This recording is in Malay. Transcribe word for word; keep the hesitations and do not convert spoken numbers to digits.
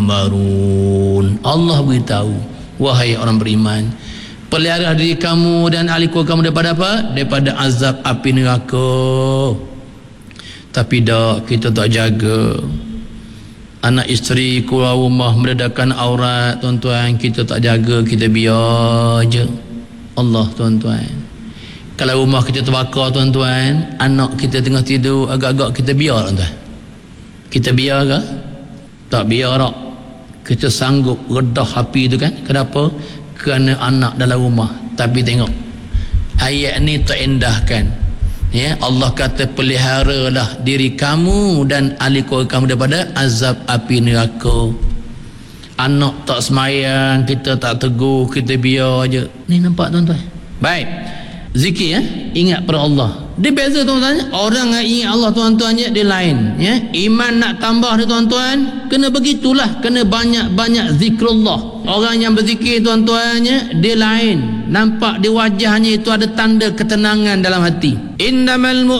marun. Allah beritahu, wahai orang beriman, pelihara diri kamu dan ahli keluarga kamu daripada apa? Daripada azab api neraka. Tapi dak, kita tak jaga. Anak isteri keluar rumah mendedahkan aurat, tuan-tuan, kita tak jaga, kita biar je. Allah, tuan-tuan, kalau rumah kita terbakar, tuan-tuan, anak kita tengah tidur, agak-agak kita biar, tuan-tuan. Kita biar ke? Tak biar tak. Kita sanggup redah api tu kan. Kenapa? Kerana anak dalam rumah. Tapi tengok, ayat ni tak endahkan, ya. Allah kata peliharalah diri kamu dan ahli keluarga kamu daripada azab api neraka. Anak tak semayang, kita tak tegur, kita biar je. Ni nampak, tuan-tuan? Baik, zikir, ya, ingat pada Allah. Dia beza, tuan-tuan. Orang yang ingat Allah, tuan-tuan, dia lain, ya. Iman nak tambah dia, tuan-tuan, kena begitulah, kena banyak-banyak zikrullah. Orang yang berzikir, tuan-tuan, dia lain. Nampak di wajahnya itu ada tanda ketenangan dalam hati. Innamal